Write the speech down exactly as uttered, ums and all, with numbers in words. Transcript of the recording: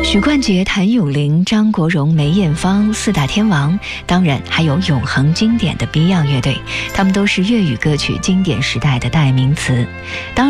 许冠杰、谭咏麟、张国荣、梅艳芳四大天王，当然还有永恒经典的 Beyond 乐队，他们都是粤语歌曲经典时代的代名词。当